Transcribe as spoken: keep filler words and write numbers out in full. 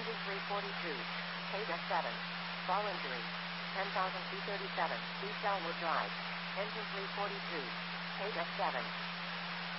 Engine three forty-two. Paid F seven. Fall injury. ten thousand two thirty-seven. Speed downward drive. Engine three forty-two. Paid F seven.